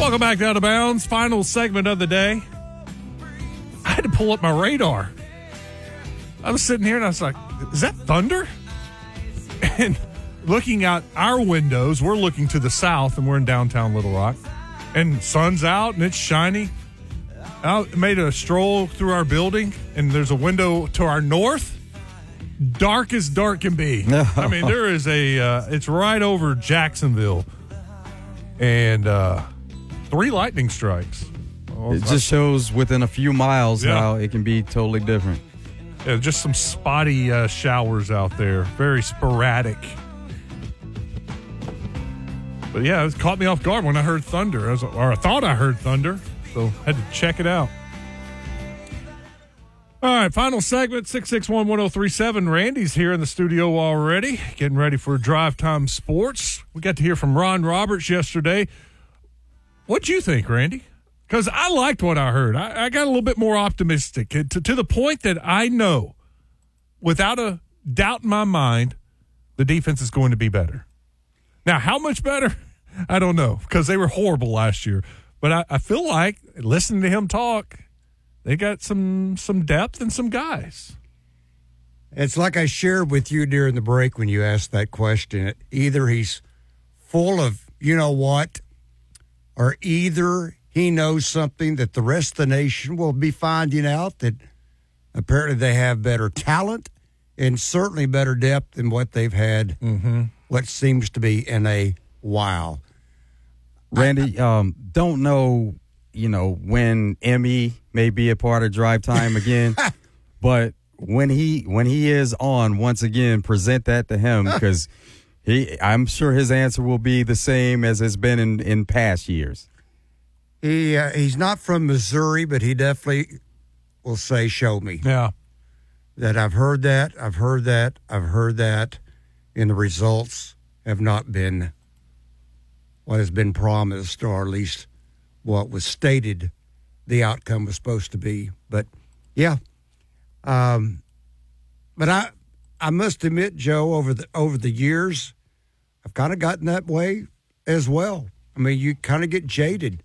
Welcome back to Out of Bounds. Final segment of the day. I had to pull up my radar. I was sitting here and I was like, is that thunder? And looking out our windows, we're looking to the south and we're in downtown Little Rock. And sun's out and it's shiny. I made a stroll through our building and there's a window to our north. Dark as dark can be. I mean, there is it's right over Jacksonville. And 3 lightning strikes. It just shows within a few miles how it can be totally different. Yeah, just some spotty showers out there. Very sporadic. But yeah, it caught me off guard when I heard thunder. I thought I heard thunder. So had to check it out. All right, final segment, 661-1037. Randy's here in the studio already, getting ready for Drive Time Sports. We got to hear from Ron Roberts yesterday. What'd you think, Randy? Because I liked what I heard. I got a little bit more optimistic to the point that I know, without a doubt in my mind, the defense is going to be better. Now, how much better? I don't know, because they were horrible last year. But I feel like, listening to him talk, they got some depth and some guys. It's like I shared with you during the break when you asked that question. Either he's full of you-know-what, or either he knows something that the rest of the nation will be finding out, that apparently they have better talent and certainly better depth than what they've had, what seems to be in a while. Randy, don't know, when Emmy may be a part of Drive Time again, but when he is on once again, present that to him, because I'm sure his answer will be the same as it's been in past years. He's not from Missouri, but he definitely will say, show me. Yeah. That I've heard that, and the results have not been what has been promised, or at least what was stated the outcome was supposed to be. But, yeah. But I must admit, Joe, over the years, I've kind of gotten that way as well. I mean, you kind of get jaded.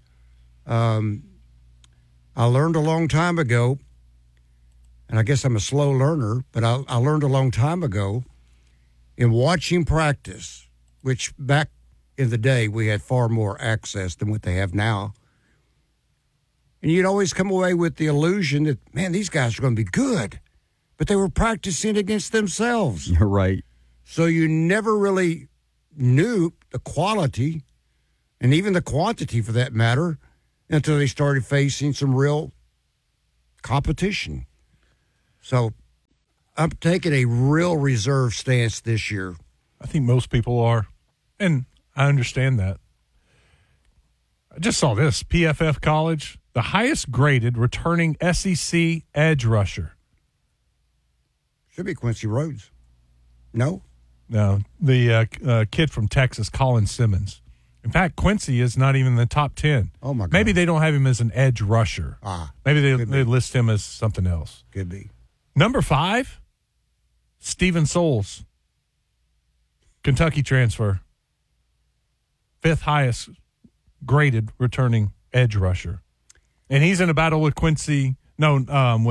I learned a long time ago, and I guess I'm a slow learner, but I learned a long time ago in watching practice, which back in the day we had far more access than what they have now. And you'd always come away with the illusion that, man, these guys are going to be good, but they were practicing against themselves. You're right. So you never really knew the quality, and even the quantity for that matter, until they started facing some real competition. So I'm taking a real reserve stance this year. I think most people are, and I understand that. I just saw this, PFF College, the highest graded returning SEC edge rusher. Should be Quincy Rhodes. No? No, the kid from Texas, Colin Simmons. In fact, Quincy is not even in the top 10. Oh, my God. Maybe they don't have him as an edge rusher. Maybe they list him as something else. Could be. Number 5, Steven Souls, Kentucky transfer. 5th highest graded returning edge rusher. And he's in a battle with not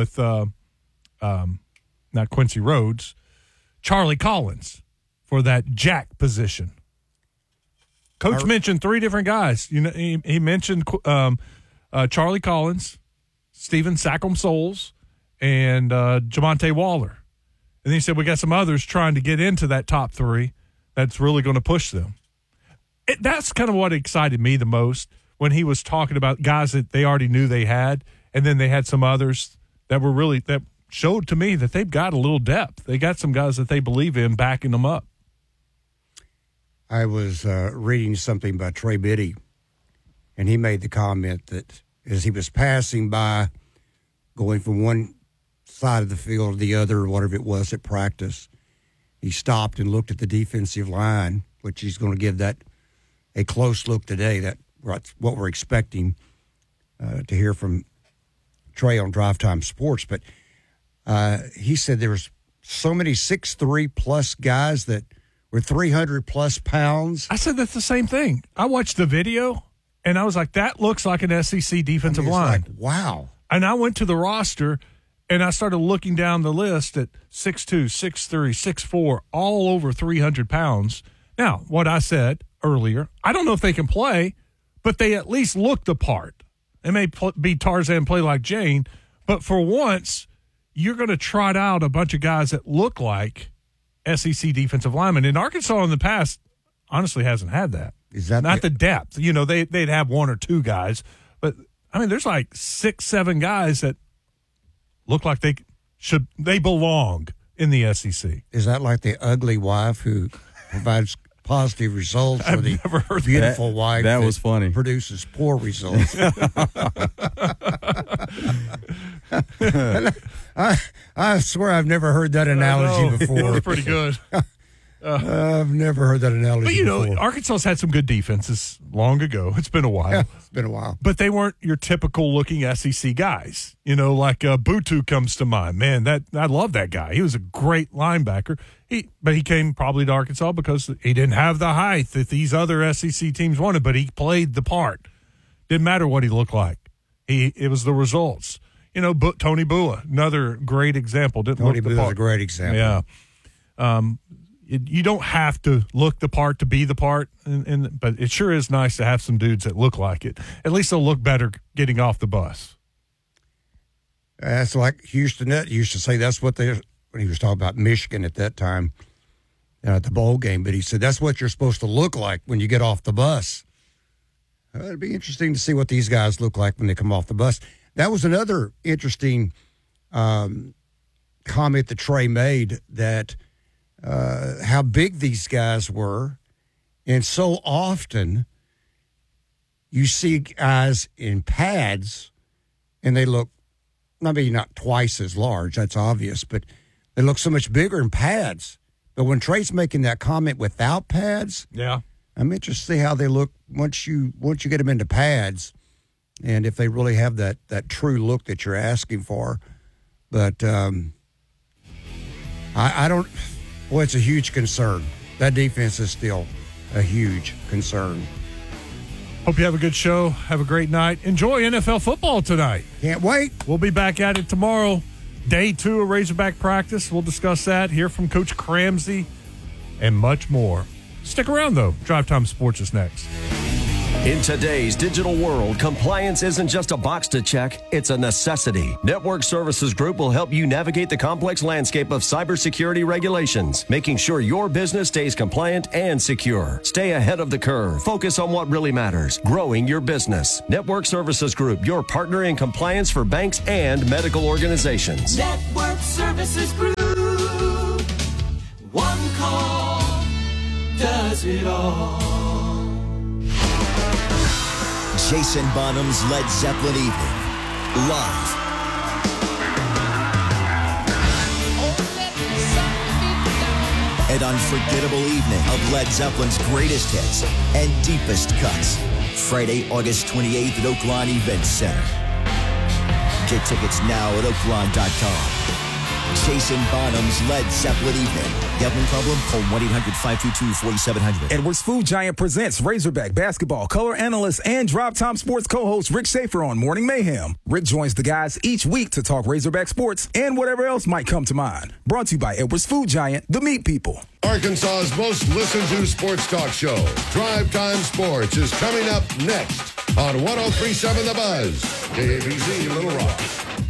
Quincy Rhodes, Charlie Collins for that jack position. Coach mentioned 3 different guys. He mentioned Charlie Collins, Steven Sackham Souls, and Jamonte Waller. And then he said we got some others trying to get into that top 3 that's really going to push them. That's kind of what excited me the most when he was talking about guys that they already knew they had, and then they had some others that showed to me that they've got a little depth. They got some guys that they believe in backing them up. I was reading something by Trey Biddy, and he made the comment that as he was passing by, going from one side of the field to the other, or whatever it was at practice, he stopped and looked at the defensive line, which he's going to give that a close look today. That's what we're expecting to hear from Trey on Drive Time Sports. But he said there was so many 6'3" plus guys that were 300 plus pounds. I said that's the same thing. I watched the video, And I was like, that looks like an SEC defensive line. Like, wow. And I went to the roster, and I started looking down the list at 6'2", 6'3", 6'4", all over 300 pounds. Now, what I said earlier, I don't know if they can play, but they at least look the part. They may be Tarzan, play like Jane, but for once, you're going to trot out a bunch of guys that look like SEC defensive linemen. And Arkansas in the past honestly hasn't had that. Is that not the depth? You know, they'd have one or two guys, but I mean, there's like 6, 7 guys that look like they belong in the SEC. Is that like the ugly wife who provides positive results, or the beautiful wife that was funny produces poor results? I swear I've never heard that analogy before. That's pretty good. I've never heard that analogy But, you before. know, Arkansas's had some good defenses long ago. It's been a while. Yeah, it's been a while. But they weren't your typical looking SEC guys. You know, like Butu comes to mind. Man, I love that guy. He was a great linebacker. But he came probably to Arkansas because he didn't have the height that these other SEC teams wanted, but he played the part. Didn't matter what he looked like. It was the results. You know, Tony Bua, another great example. Tony Bua is a great example. Yeah. You don't have to look the part to be the part, but it sure is nice to have some dudes that look like it. At least they'll look better getting off the bus. That's like Houston Nutt used to say. That's what when he was talking about Michigan at that time at the bowl game. But he said that's what you're supposed to look like when you get off the bus. It'd be interesting to see what these guys look like when they come off the bus. That was another interesting comment that Trey made, that how big these guys were. And so often you see guys in pads and they look, maybe not twice as large, that's obvious, but they look so much bigger in pads. But when Trey's making that comment without pads, yeah, I'm interested to see how they look once you get them into pads, and if they really have that true look that you're asking for. But I don't. Well, it's a huge concern. That defense is still a huge concern. Hope you have a good show. Have a great night. Enjoy NFL football tonight. Can't wait. We'll be back at it tomorrow. Day 2 of Razorback practice. We'll discuss that, hear from Coach Cramsey, and much more. Stick around, though. Drive Time Sports is next. In today's digital world, compliance isn't just a box to check, it's a necessity. Network Services Group will help you navigate the complex landscape of cybersecurity regulations, making sure your business stays compliant and secure. Stay ahead of the curve. Focus on what really matters, growing your business. Network Services Group, your partner in compliance for banks and medical organizations. Network Services Group. One call does it all. Jason Bonham's Led Zeppelin Evening, live. An unforgettable evening of Led Zeppelin's greatest hits and deepest cuts. Friday, August 28th at Oaklawn Event Center. Get tickets now at oaklawn.com. Jason Bonham's Led Zeppelin Evening. Gambling problem? Call 1-800-522-4700. Edwards Food Giant presents Razorback basketball color analyst and Drive Time Sports co-host Rick Schaefer on Morning Mayhem. Rick joins the guys each week to talk Razorback sports and whatever else might come to mind. Brought to you by Edwards Food Giant, the meat people. Arkansas's most listened to sports talk show, Drive Time Sports, is coming up next on 103.7 The Buzz, KABZ Little Rock.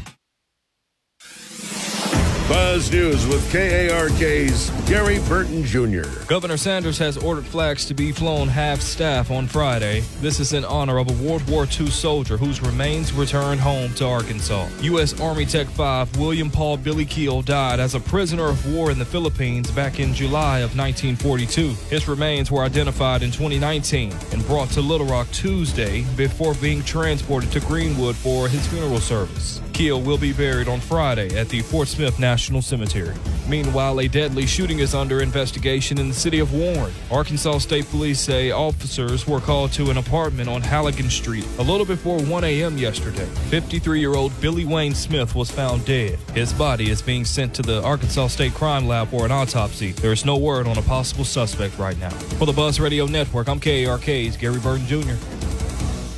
Buzz News with KARK's Gary Burton Jr. Governor Sanders has ordered flags to be flown half-staff on Friday. This is in honor of a World War II soldier whose remains returned home to Arkansas. U.S. Army Tech 5 William Paul Billy Keel died as a prisoner of war in the Philippines back in July of 1942. His remains were identified in 2019 and brought to Little Rock Tuesday before being transported to Greenwood for his funeral service. Keel will be buried on Friday at the Fort Smith National Cemetery. Meanwhile, a deadly shooting is under investigation in the city of Warren. Arkansas State Police say officers were called to an apartment on Halligan Street a little before 1 a.m. yesterday. 53-year-old Billy Wayne Smith was found dead. His body is being sent to the Arkansas State Crime Lab for an autopsy. There is no word on a possible suspect right now. For the Buzz Radio Network, I'm KARK's Gary Burton Jr.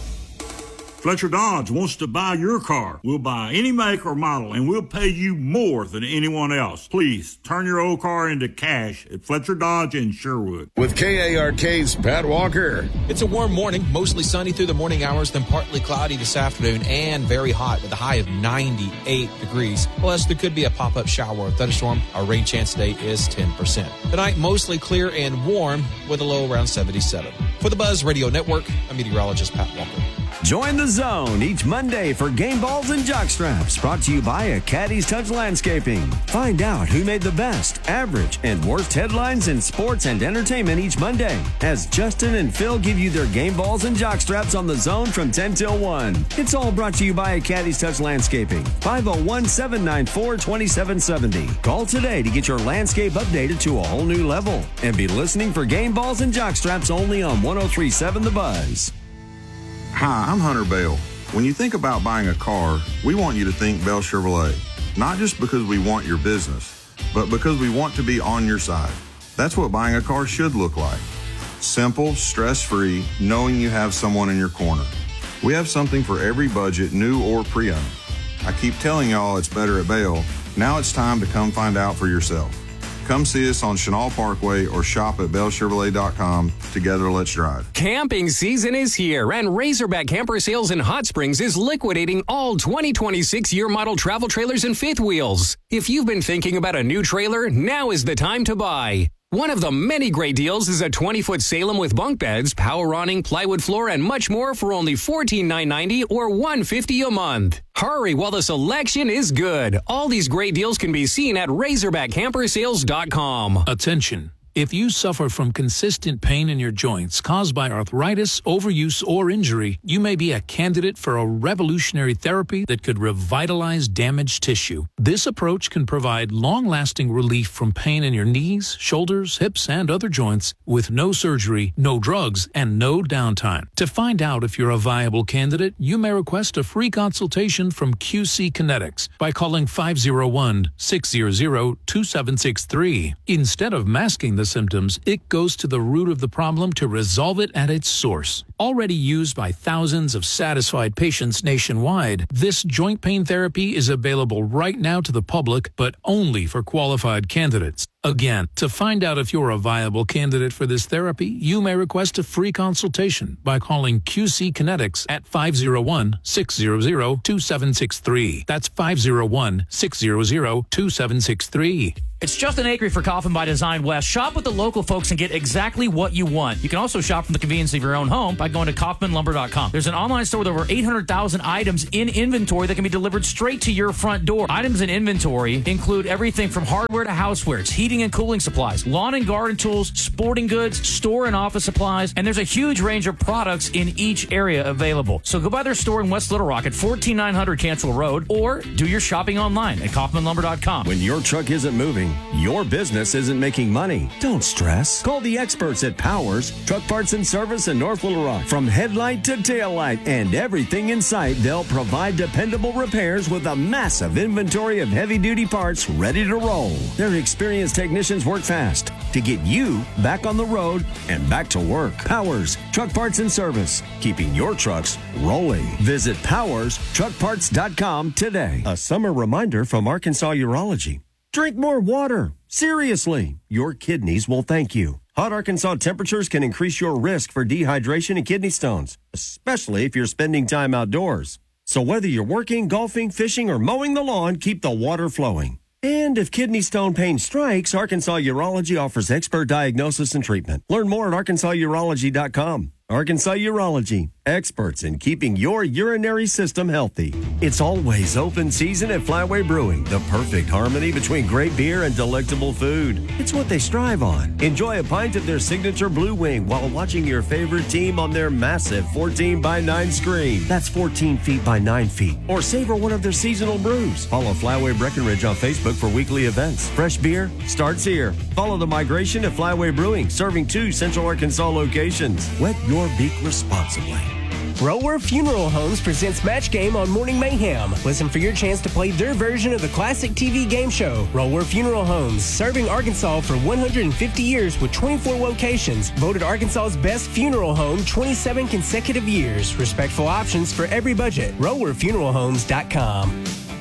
Fletcher Dodge wants to buy your car. We'll buy any make or model, and we'll pay you more than anyone else. Please turn your old car into cash at Fletcher Dodge in Sherwood. With KARK's Pat Walker. It's a warm morning, mostly sunny through the morning hours, then partly cloudy this afternoon and very hot with a high of 98 degrees. Plus, there could be a pop-up shower or thunderstorm. Our rain chance today is 10%. Tonight, mostly clear and warm with a low around 77. For the Buzz Radio Network, I'm meteorologist Pat Walker. Join the zone each Monday for Game Balls and Jockstraps, brought to you by a Caddy's Touch Landscaping. Find out who made the best, average, and worst headlines in sports and entertainment each Monday, as Justin and Phil give you their Game Balls and Jockstraps on the zone from 10 till 1. It's all brought to you by a Caddy's Touch Landscaping. 501-794-2770. Call today to get your landscape updated to a whole new level. And be listening for Game Balls and Jockstraps only on 103.7 The Buzz. Hi, I'm Hunter Bell. When you think about buying a car, we want you to think Bell Chevrolet. Not just because we want your business, but because we want to be on your side. That's what buying a car should look like. Simple, stress-free, knowing you have someone in your corner. We have something for every budget, new or pre-owned. I keep telling y'all it's better at Bell. Now it's time to come find out for yourself. Come see us on Chenal Parkway or shop at bellchevrolet.com. Together, let's drive. Camping season is here, and Razorback Camper Sales in Hot Springs is liquidating all 2026 year model travel trailers and fifth wheels. If you've been thinking about a new trailer, now is the time to buy. One of the many great deals is a 20-foot Salem with bunk beds, power awning, plywood floor, and much more for only $14,990 or $150 a month. Hurry while the selection is good. All these great deals can be seen at RazorbackCamperSales.com. Attention. If you suffer from consistent pain in your joints caused by arthritis, overuse, or injury, you may be a candidate for a revolutionary therapy that could revitalize damaged tissue. This approach can provide long-lasting relief from pain in your knees, shoulders, hips, and other joints with no surgery, no drugs, and no downtime. To find out if you're a viable candidate, you may request a free consultation from QC Kinetics by calling 501-600-2763. Instead of masking the symptoms, it goes to the root of the problem to resolve it at its source. Already used by thousands of satisfied patients nationwide, this joint pain therapy is available right now to the public, but only for qualified candidates. Again, to find out if you're a viable candidate for this therapy, you may request a free consultation by calling QC Kinetics at 501-600-2763. That's 501-600-2763. It's Justin Acri for Coffin by Design West. Shop with the local folks and get exactly what you want. You can also shop from the convenience of your own home by going to KaufmanLumber.com. There's an online store with over 800,000 items in inventory that can be delivered straight to your front door. Items in inventory include everything from hardware to housewares, heating and cooling supplies, lawn and garden tools, sporting goods, store and office supplies, and there's a huge range of products in each area available. So go by their store in West Little Rock at 14900 Cancel Road, or do your shopping online at KaufmanLumber.com. When your truck isn't moving, your business isn't making money, don't stress. Call the experts at Powers Truck Parts and Service in North Little Rock. From headlight to tail light and everything in sight, they'll provide dependable repairs with a massive inventory of heavy-duty parts ready to roll. Their experienced technicians work fast to get you back on the road and back to work. Powers Truck Parts and Service, keeping your trucks rolling. Visit PowersTruckParts.com today. A summer reminder from Arkansas Urology. Drink more water. Seriously, your kidneys will thank you. Hot Arkansas temperatures can increase your risk for dehydration and kidney stones, especially if you're spending time outdoors. So whether you're working, golfing, fishing, or mowing the lawn, keep the water flowing. And if kidney stone pain strikes, Arkansas Urology offers expert diagnosis and treatment. Learn more at ArkansasUrology.com. Arkansas Urology, experts in keeping your urinary system healthy. It's always open season at Flyway Brewing, the perfect harmony between great beer and delectable food. It's what they strive on. Enjoy a pint of their signature Blue Wing while watching your favorite team on their massive 14x9 screen. That's 14 feet by 9 feet. Or savor one of their seasonal brews. Follow Flyway Breckenridge on Facebook for weekly events. Fresh beer starts here. Follow the migration at Flyway Brewing, serving 2 Central Arkansas locations. Wet your beak responsibly. Roller Funeral Homes presents Match Game on Morning Mayhem. Listen for your chance to play their version of the classic TV game show. Roller Funeral Homes, serving Arkansas for 150 years with 24 locations. Voted Arkansas's best funeral home 27 consecutive years. Respectful options for every budget. RollerFuneralHomes.com.